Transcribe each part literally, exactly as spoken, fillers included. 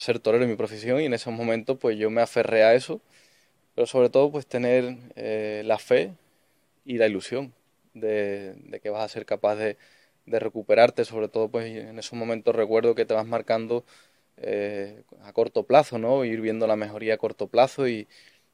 ser torero en mi profesión y en esos momentos pues yo me aferré a eso, pero sobre todo pues tener eh, la fe y la ilusión de, de que vas a ser capaz de, de recuperarte, sobre todo pues en esos momentos recuerdo que te vas marcando eh, a corto plazo, ¿no? Ir viendo la mejoría a corto plazo y,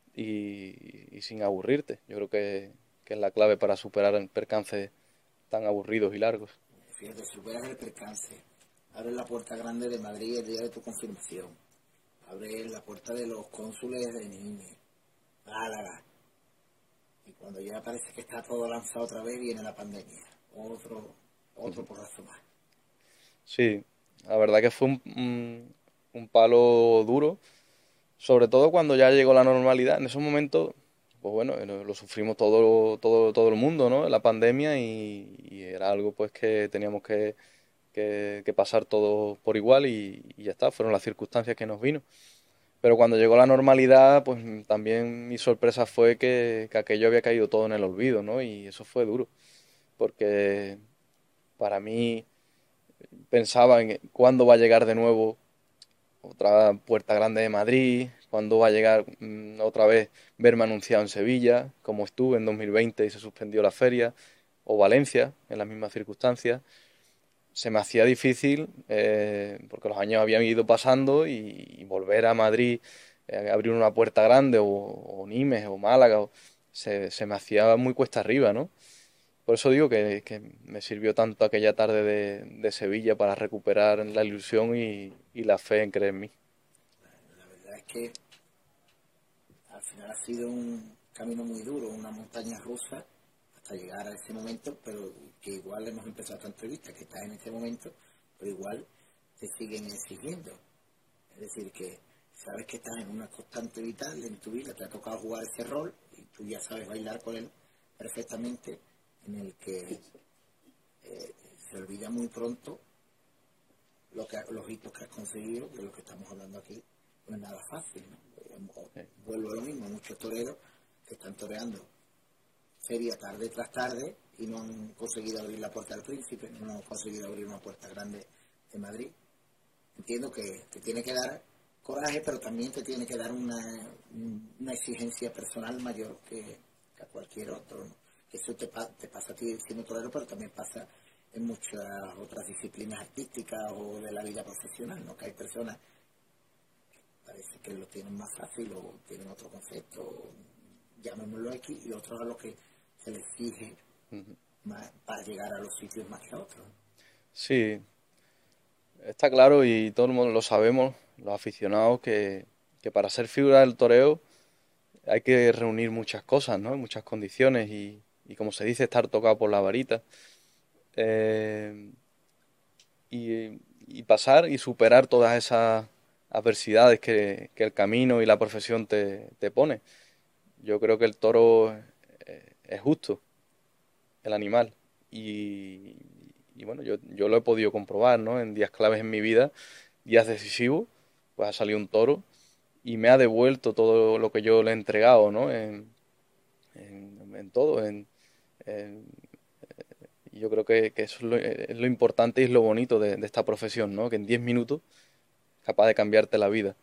y, y sin aburrirte. Yo creo que, que es la clave para superar percances tan aburridos y largos. Fíjate, superas el percance, abres la puerta grande de Madrid el día de tu confirmación, abres la puerta de los cónsules de Nimes, Málaga, y cuando ya parece que está todo lanzado otra vez, viene la pandemia, otro, otro porrazo más. Sí, la verdad que fue un, un, un palo duro, sobre todo cuando ya llegó la normalidad. En esos momentos, pues bueno, lo, lo sufrimos todo, todo, todo el mundo, ¿no? La pandemia y, y era algo pues que teníamos que, que, que pasar todo por igual y, y ya está, fueron las circunstancias que nos vino. Pero cuando llegó la normalidad, pues también mi sorpresa fue que, que aquello había caído todo en el olvido, ¿no? Y eso fue duro, porque para mí pensaba en cuándo va a llegar de nuevo otra Puerta Grande de Madrid, cuándo va a llegar mm, otra vez verme anunciado en Sevilla, como estuve en dos mil veinte y se suspendió la feria, o Valencia, en las mismas circunstancias. Se me hacía difícil eh, porque los años habían ido pasando y, y volver a Madrid, eh, abrir una Puerta Grande o, o Nimes o Málaga, o- se, se me hacía muy cuesta arriba, ¿no? Por eso digo que, que me sirvió tanto aquella tarde de, de Sevilla para recuperar la ilusión y, y la fe en creer en mí. La verdad es que al final ha sido un camino muy duro, una montaña rusa, hasta llegar a ese momento, pero que igual hemos empezado esta entrevista, que estás en este momento, pero igual te siguen exigiendo. Es decir, que sabes que estás en una constante vital en tu vida, te ha tocado jugar ese rol y tú ya sabes bailar con él perfectamente, en el que eh, se olvida muy pronto lo que, los hitos que has conseguido, de lo que estamos hablando aquí, no es nada fácil, ¿no? Vuelvo a lo mismo, muchos toreros que están toreando feria tarde tras tarde y no han conseguido abrir la puerta del Príncipe, no han conseguido abrir una puerta grande de Madrid. Entiendo que te tiene que dar coraje, pero también te tiene que dar una, una exigencia personal mayor que, que a cualquier otro, ¿no? Eso te, te pasa a ti siendo torero, pero también pasa en muchas otras disciplinas artísticas o de la vida profesional, ¿no? Que hay personas parece que lo tienen más fácil o tienen otro concepto, llamémoslo X, y otros a los que se les exige más para llegar a los sitios más que a otros. Sí, está claro y todo el mundo lo sabemos, los aficionados, que, que para ser figura del toreo hay que reunir muchas cosas, ¿no? Muchas condiciones y, y como se dice, estar tocado por la varita. Eh, y, y pasar y superar todas esas adversidades que, que el camino y la profesión te, te pone. Yo creo que el toro eh, es justo, el animal. Y, y bueno, yo, yo lo he podido comprobar, ¿no? En días claves en mi vida, días decisivos, pues ha salido un toro y me ha devuelto todo lo que yo le he entregado, ¿no? En, en, en todo, en, en, y yo creo que, que eso es lo, es lo importante y es lo bonito de, de esta profesión, ¿no? Que en diez minutos es capaz de cambiarte la vida.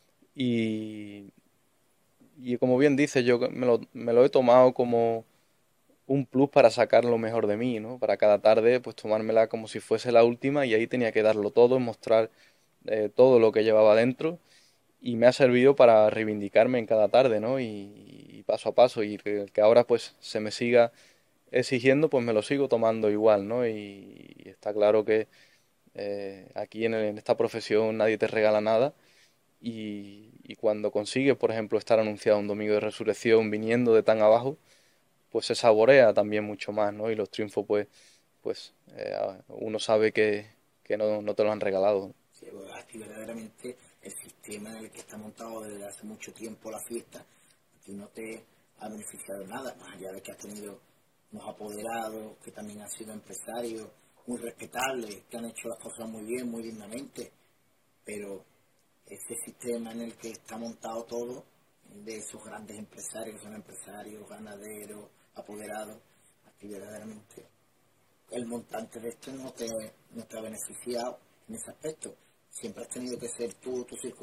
Y, y como bien dices, yo me lo, me lo he tomado como un plus para sacar lo mejor de mí, ¿no? Para cada tarde, pues tomármela como si fuese la última y ahí tenía que darlo todo, mostrar eh, todo lo que llevaba dentro y me ha servido para reivindicarme en cada tarde, ¿no? Y, y paso a paso y que, que ahora pues se me siga exigiendo, pues me lo sigo tomando igual, ¿no? Y, y está claro que eh, aquí en, el- en esta profesión nadie te regala nada y, y cuando consigues, por ejemplo, estar anunciado un domingo de resurrección viniendo de tan abajo, pues se saborea también mucho más, ¿no? Y los triunfos, pues, pues eh, uno sabe que, que no, no te lo han regalado. Sí, pues, aquí verdaderamente el sistema en el que está montado desde hace mucho tiempo la fiesta, a ti no te ha beneficiado nada, más allá de que has tenido unos apoderados que también han sido empresarios muy respetables, que han hecho las cosas muy bien, muy dignamente, pero ese sistema en el que está montado todo, de esos grandes empresarios, que son empresarios, ganaderos, apoderados, aquí verdaderamente el montante de esto no te, no te ha beneficiado en ese aspecto. siempre has tenido que ser tú, tu